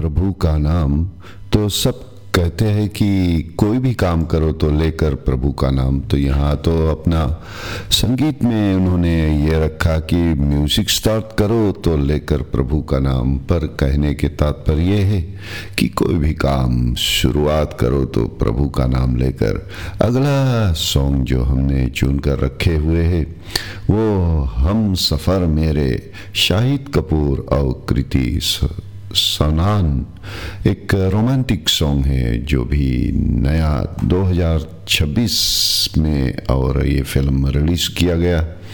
प्रभु का नाम, तो सब कहते हैं कि कोई भी काम करो तो लेकर प्रभु का नाम। तो यहाँ तो अपना संगीत में उन्होंने ये रखा कि म्यूज़िक स्टार्ट करो तो लेकर प्रभु का नाम, पर कहने के तात्पर्य ये है कि कोई भी काम शुरुआत करो तो प्रभु का नाम लेकर। अगला सॉन्ग जो हमने चुन कर रखे हुए है वो हम सफ़र मेरे, शाहिद कपूर और कृति सनान, एक रोमांटिक सॉन्ग है जो भी नया 2026 में और ये फिल्म रिलीज़ किया गया।